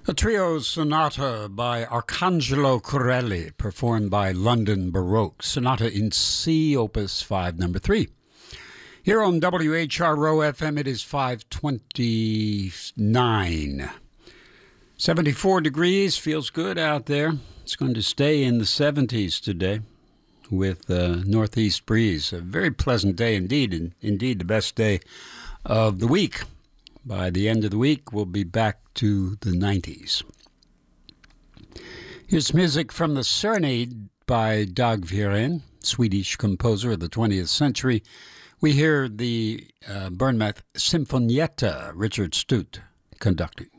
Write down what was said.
A trio sonata by Arcangelo Corelli, performed by London Baroque. Sonata in C, Opus 5, number 3. Here on WHRO FM, it is 5:29. 74 degrees, feels good out there. It's going to stay in the 70s today with a northeast breeze. A very pleasant day indeed, and indeed the best day of the week. By the end of the week, we'll be back to the 90s. Here's music from the Serenade by Dag Viren, Swedish composer of the 20th century. We hear the Bernmath Sinfonietta, Richard Stutt conducting.